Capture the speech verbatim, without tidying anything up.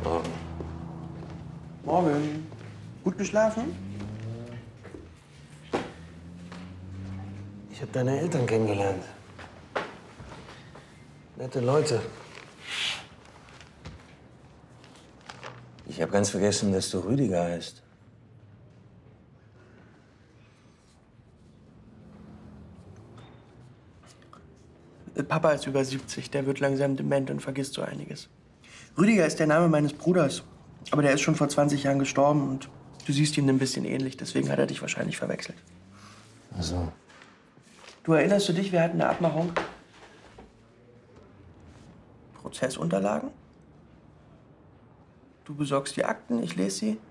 Morgen. Morgen. Gut geschlafen? Ich habe deine Eltern kennengelernt. Nette Leute. Ich habe ganz vergessen, dass du Rüdiger heißt. Papa ist über siebzig, der wird langsam dement und vergisst so einiges. Rüdiger ist der Name meines Bruders, aber der ist schon vor zwanzig Jahren gestorben und du siehst ihm ein bisschen ähnlich, deswegen hat er dich wahrscheinlich verwechselt. Ach so. Du erinnerst du dich, wir hatten eine Abmachung? Prozessunterlagen? Du besorgst die Akten, ich lese sie.